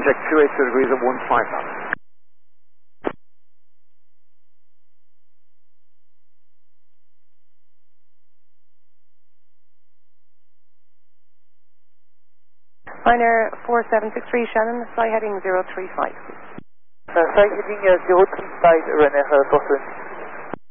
check 282 degrees at 15 knots. Ryanair 4763 Shannon, fly heading 035. Flight heading 035, Ryanair Boston.